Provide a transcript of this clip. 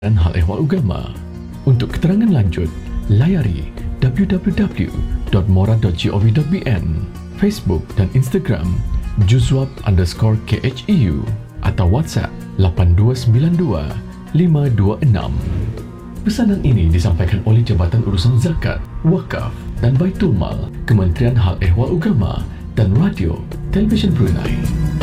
dan hal ehwal agama. Untuk keterangan lanjut, layari www.mora.gov.bn, Facebook dan Instagram juzwab_KHEU atau WhatsApp 8292 526. Pesanan ini disampaikan oleh Jabatan Urusan Zakat, Wakaf dan Baitul Mal, Kementerian Hal Ehwal Agama dan Radio Televisyen Brunei.